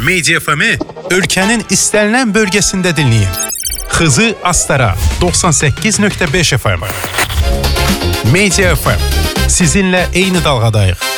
Media FM-i ölkənin istənilən bölgəsində dinləyin. Xızı Astara 98.5 FM. Media FM. Sizinlə eyni dalğadayıq.